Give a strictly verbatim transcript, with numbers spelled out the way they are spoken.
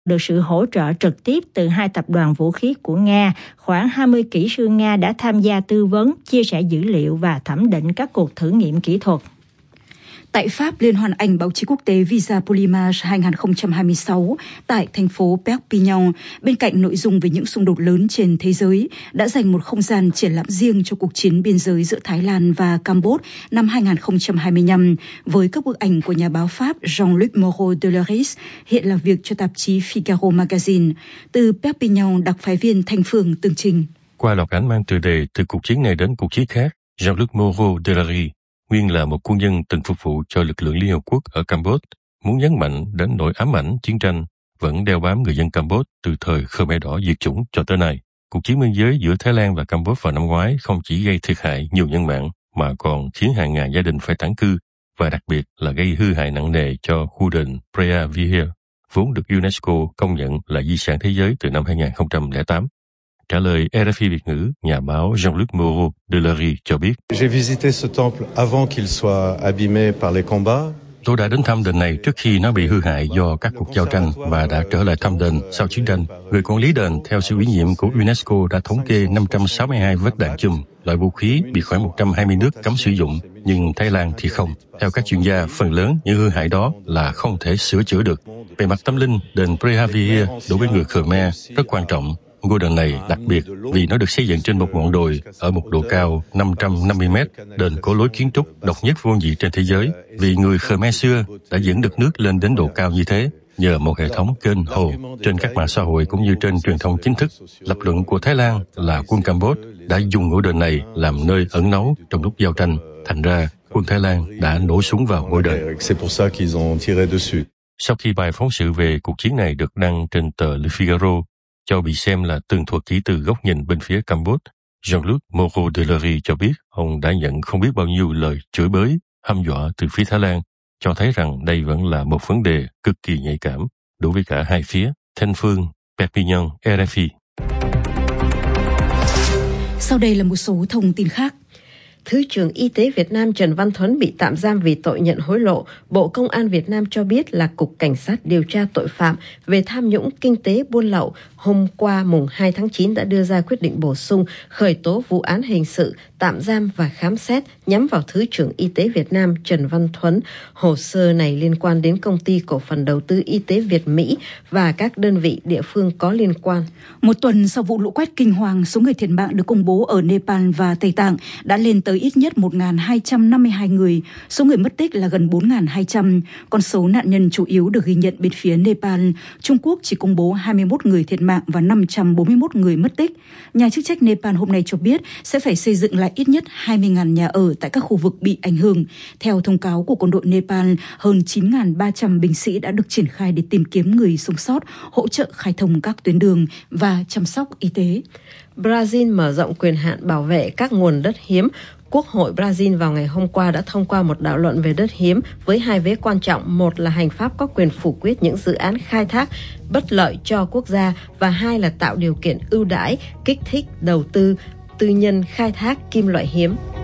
được sự hỗ trợ trực tiếp từ hai tập đoàn vũ khí của Nga. Khoảng hai mươi kỹ sư Nga đã tham gia tư vấn, chia sẻ dữ liệu và thẩm định các cuộc thử nghiệm kỹ thuật. Tại Pháp, Liên hoan ảnh báo chí quốc tế Visa Polyimage hai không hai sáu tại thành phố Perpignan, bên cạnh nội dung về những xung đột lớn trên thế giới, đã dành một không gian triển lãm riêng cho cuộc chiến biên giới giữa Thái Lan và Campuchia năm hai không hai lăm, với các bức ảnh của nhà báo Pháp Jean-Luc Moreau de Leris, hiện làm việc cho tạp chí Figaro Magazine. Từ Perpignan, đặc phái viên Thanh Phương tường trình. Qua loạt ảnh mang tựa đề Từ cuộc chiến này đến cuộc chiến khác, Jean-Luc Moreau de Leris, nguyên là một quân nhân từng phục vụ cho lực lượng Liên Hợp Quốc ở Campuchia, muốn nhấn mạnh đến nỗi ám ảnh chiến tranh vẫn đeo bám người dân Campuchia từ thời Khmer Đỏ diệt chủng cho tới nay. Cuộc chiến biên giới giữa Thái Lan và Campuchia vào năm ngoái không chỉ gây thiệt hại nhiều nhân mạng mà còn khiến hàng ngàn gia đình phải tản cư và đặc biệt là gây hư hại nặng nề cho khu đền Preah Vihear, vốn được UNESCO công nhận là di sản thế giới từ năm hai không không tám. Trả lời rờ ép i Việt ngữ, nhà báo Jean-Luc Moreau de Leris cho biết: J'ai visité ce temple avant qu'il soit abîmé par les combats. Tôi đã đến thăm đền này trước khi nó bị hư hại do các cuộc giao tranh và đã trở lại thăm đền sau chiến tranh. Người quản lý đền theo sự ủy nhiệm của UNESCO đã thống kê năm trăm sáu mươi hai vết đạn chùm, loại vũ khí bị khoảng một trăm hai mươi nước cấm sử dụng, nhưng Thái Lan thì không. Theo các chuyên gia, phần lớn những hư hại đó là không thể sửa chữa được. Về mặt tâm linh, đền Preah Vihear đối với người Khmer rất quan trọng. Ngôi đền này đặc biệt vì nó được xây dựng trên một ngọn đồi ở một độ cao năm trăm năm mươi mét, đền có lối kiến trúc độc nhất vô nhị trên thế giới, vì người Khmer xưa đã dẫn được nước lên đến độ cao như thế nhờ một hệ thống kênh hồ. Trên các mạng xã hội cũng như trên truyền thông chính thức, lập luận của Thái Lan là quân Campuchia đã dùng ngôi đền này làm nơi ẩn náu trong lúc giao tranh, thành ra quân Thái Lan đã nổ súng vào ngôi đền. Sau khi bài phóng sự về cuộc chiến này được đăng trên tờ Le Figaro, cho bị xem là tường thuật kỹ từ góc nhìn bên phía Campuchia, Jean-Luc Moreau de Leris cho biết ông đã nhận không biết bao nhiêu lời chửi bới, hăm dọa từ phía Thái Lan, cho thấy rằng đây vẫn là một vấn đề cực kỳ nhạy cảm đối với cả hai phía. Thanh Phương, Perpignan, rờ ép i. Sau đây là một số thông tin khác. Thứ trưởng Y tế Việt Nam Trần Văn Thuấn bị tạm giam vì tội nhận hối lộ. Bộ Công an Việt Nam cho biết là Cục Cảnh sát điều tra tội phạm về tham nhũng kinh tế buôn lậu hôm qua mùng hai tháng chín đã đưa ra quyết định bổ sung khởi tố vụ án hình sự, tạm giam và khám xét nhắm vào Thứ trưởng Y tế Việt Nam Trần Văn Thuấn. Hồ sơ này liên quan đến Công ty Cổ phần Đầu tư Y tế Việt Mỹ và các đơn vị địa phương có liên quan. Một tuần sau vụ lũ quét kinh hoàng, số người thiệt mạng được công bố ở Nepal và Tây Tạng đã lên tới ít nhất một nghìn hai trăm năm mươi hai người, số người mất tích là gần bốn nghìn hai trăm. Con số nạn nhân chủ yếu được ghi nhận bên phía Nepal. Trung Quốc chỉ công bố hai mươi mốt người thiệt mạng và năm trăm bốn mươi mốt người mất tích. Nhà chức trách Nepal hôm nay cho biết sẽ phải xây dựng lại ít nhất hai mươi nghìn nhà ở tại các khu vực bị ảnh hưởng. Theo thông cáo của quân đội Nepal, hơn chín nghìn ba trăm binh sĩ đã được triển khai để tìm kiếm người sống sót, hỗ trợ khai thông các tuyến đường và chăm sóc y tế. Brazil mở rộng quyền hạn bảo vệ các nguồn đất hiếm. Quốc hội Brazil vào ngày hôm qua đã thông qua một đạo luận về đất hiếm với hai vế quan trọng. Một là hành pháp có quyền phủ quyết những dự án khai thác bất lợi cho quốc gia và hai là tạo điều kiện ưu đãi, kích thích đầu tư tư nhân khai thác kim loại hiếm.